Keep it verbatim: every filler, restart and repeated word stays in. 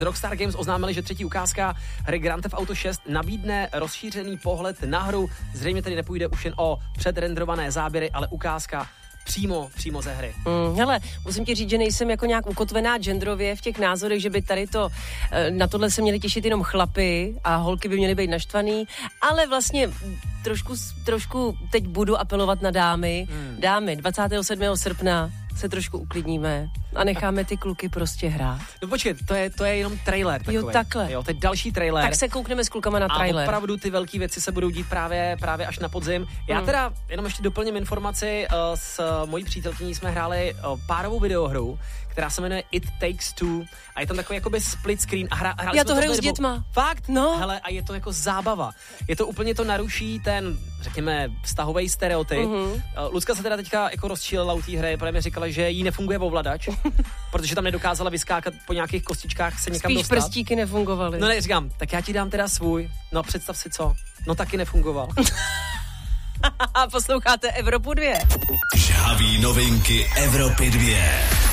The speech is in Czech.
Rockstar Games oznámili, že třetí ukázka hry Grand Theft Auto šest nabídne rozšířený pohled na hru. Zřejmě tedy nepůjde už jen o předrenderované záběry, ale ukázka přímo, přímo ze hry. Mm, hele, musím ti říct, že nejsem jako nějak ukotvená genderově v těch názorech, že by tady to, na tohle se měli těšit jenom chlapy a holky by měly být naštvaný, ale vlastně trošku, trošku teď budu apelovat na dámy. Mm. Dámy, dvacátého sedmého srpna se trošku uklidníme a necháme ty kluky prostě hrát. No počkej, to je, to je jenom trailer takový. Jo, takhle. Jo, to je další trailer. Tak se koukneme s klukama na trailer. A opravdu ty velké věci se budou dít právě, právě až na podzim. Já hmm. teda jenom ještě doplním informaci, uh, s mojí přítelkyní jsme hráli uh, párovou videohru, která se jmenuje It Takes Two a je tam takový jakoby split screen a hra, hráli Já jsme to hraju s dobu. dětma. Fakt? No. Hele, a je to jako zábava. Je to úplně to naruší ten, řekněme, vztahový stereotyp. Mm-hmm. Uh, Lucka se teda teďka jako rozčílela u té hry, protože mi říkala, že jí nefunguje ovladač, protože tam nedokázala vyskákat po nějakých kostičkách se někam Spíš dostat. Spíš prstíky nefungovaly. No ne, říkám, tak já ti dám teda svůj. No představ si co. No taky nefungoval. Posloucháte Evropu dvě. Žhavý novinky Evropy dvě.